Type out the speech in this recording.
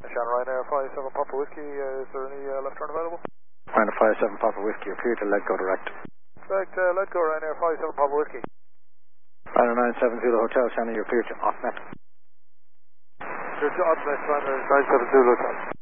Shannon Ryanair 57 Papa Whiskey, is there any left turn available? Ryanair 57 Papa Whiskey, appear to let go direct. Direct, let go Ryanair 57 Papa Whiskey. Ryanair 970 Hotel, Shannon, you appear to off net. You're to off net, Ryanair 970 Hotel.